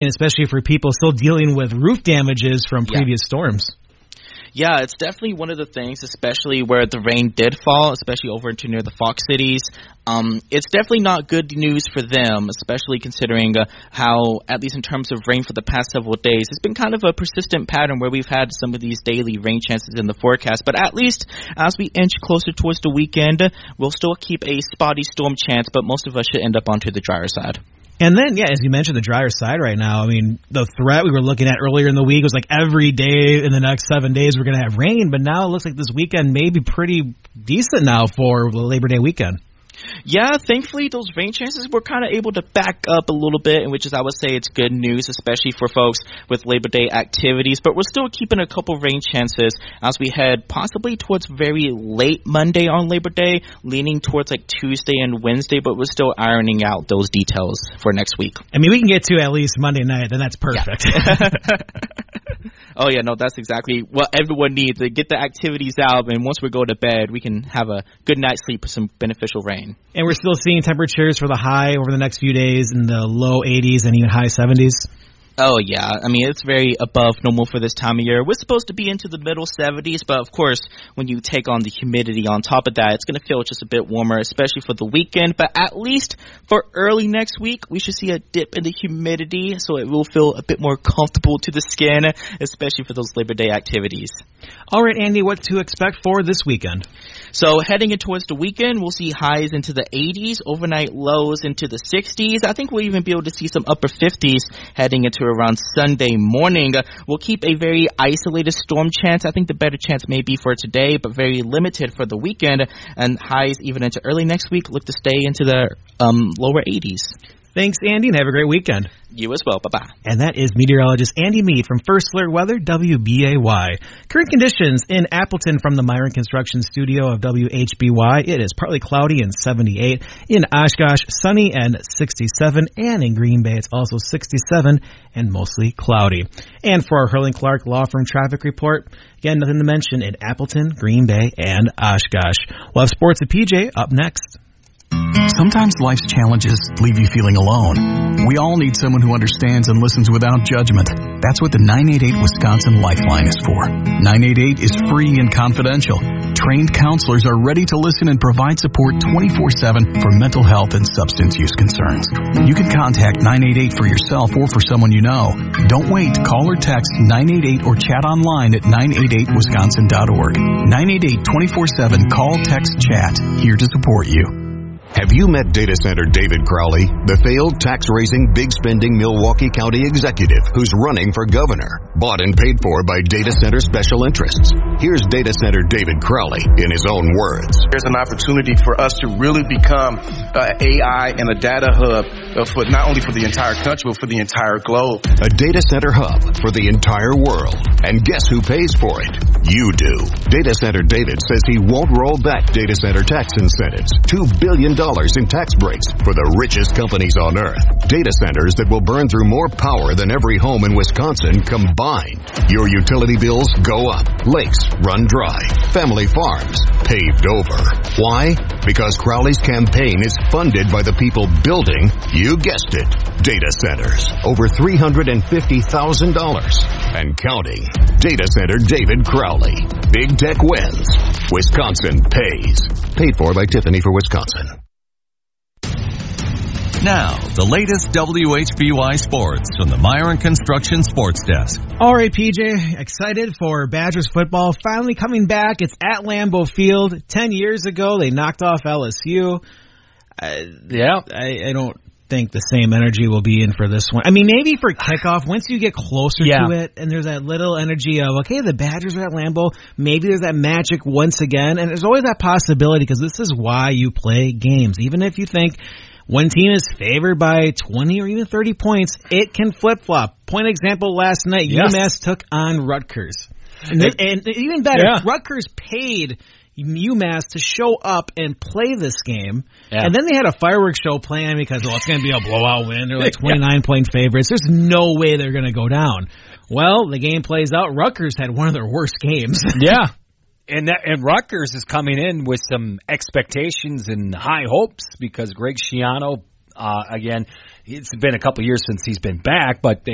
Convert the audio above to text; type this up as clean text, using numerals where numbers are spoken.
especially for people still dealing with roof damages from previous storms. Yeah, it's definitely one of the things, especially where the rain did fall, especially over into near the Fox cities. It's definitely not good news for them, especially considering how, at least in terms of rain for the past several days, it's been kind of a persistent pattern where we've had some of these daily rain chances in the forecast. But at least as we inch closer towards the weekend, we'll still keep a spotty storm chance, but most of us should end up onto the drier side. And then, as you mentioned, the drier side right now, I mean, the threat we were looking at earlier in the week was like every day in the next 7 days we're going to have rain, but now it looks like this weekend may be pretty decent now for the Labor Day weekend. Yeah, thankfully those rain chances were kind of able to back up a little bit, which is, I would say, it's good news, especially for folks with Labor Day activities. But we're still keeping a couple rain chances as we head possibly towards very late Monday on Labor Day, leaning towards like Tuesday and Wednesday, but we're still ironing out those details for next week. I mean, we can get to at least Monday night, then that's perfect. Yeah. Oh, yeah, no, that's exactly what everyone needs, to get the activities out, and once we go to bed, we can have a good night's sleep with some beneficial rain. And we're still seeing temperatures for the high over the next few days in the low 80s and even high 70s. Oh, yeah. I mean, it's very above normal for this time of year. We're supposed to be into the middle 70s, but of course, when you take on the humidity on top of that, it's going to feel just a bit warmer, especially for the weekend. But at least for early next week, we should see a dip in the humidity, so it will feel a bit more comfortable to the skin, especially for those Labor Day activities. All right, Andy, what to expect for this weekend? So heading in towards the weekend, we'll see highs into the 80s, overnight lows into the 60s. I think we'll even be able to see some upper 50s heading into around Sunday morning. We'll keep a very isolated storm chance. I think the better chance may be for today, but very limited for the weekend. And highs even into early next week look to stay into the lower 80s. Thanks, Andy, and have a great weekend. You as well. Bye-bye. And that is meteorologist Andy Mead from First Alert Weather, WBAY. Current conditions in Appleton from the Myron Construction Studio of WHBY. It is partly cloudy and 78. In Oshkosh, sunny and 67. And in Green Bay, it's also 67 and mostly cloudy. And for our Hurling Clark Law Firm traffic report, again, nothing to mention in Appleton, Green Bay, and Oshkosh. We'll have sports at PJ up next. Sometimes life's challenges leave you feeling alone. We all need someone who understands and listens without judgment. That's what the 988 Wisconsin Lifeline is for. 988 is free and confidential. Trained counselors are ready to listen and provide support 24/7 for mental health and substance use concerns. You can contact 988 for yourself or for someone you know. Don't wait. Call or text 988 or chat online at 988wisconsin.org. 988 24/7. Call, text, chat. Here to support you. Have you met Data Center David Crowley, the failed tax-raising, big-spending Milwaukee County executive who's running for governor, bought and paid for by Data Center special interests? Here's Data Center David Crowley in his own words. There's an opportunity for us to really become an AI and a data hub for not only for the entire country, but for the entire globe. A data center hub for the entire world. And guess who pays for it? You do. Data Center David says he won't roll back data center tax incentives. $2 billion in tax breaks for the richest companies on earth. Data centers that will burn through more power than every home in Wisconsin combined. Your utility bills go up. Lakes run dry. Family farms paved over. Why? Because Crowley's campaign is funded by the people building, you guessed it, data centers. Over $350,000 and counting. Data Center David Crowley. Big tech wins. Wisconsin pays. Paid for by Tiffany for Wisconsin. Now, the latest WHBY sports from the Myron Construction Sports Desk. All right, PJ, excited for Badgers football finally coming back. It's at Lambeau Field. 10 years ago, they knocked off LSU. I don't think the same energy will be in for this one. I mean, maybe for kickoff, once you get closer to it, and there's that little energy of, okay, the Badgers are at Lambeau, maybe there's that magic once again, and there's always that possibility, because this is why you play games. Even if you think one team is favored by 20 or even 30 points, it can flip-flop. Point example, last night, UMass took on Rutgers. And even better, Rutgers paid UMass to show up and play this game. Yeah. And then they had a fireworks show planned because, it's going to be a blowout win. They're like 29-point favorites. There's no way they're going to go down. Well, the game plays out. Rutgers had one of their worst games. Yeah. And Rutgers is coming in with some expectations and high hopes because Greg Schiano, again, it's been a couple years since he's been back, but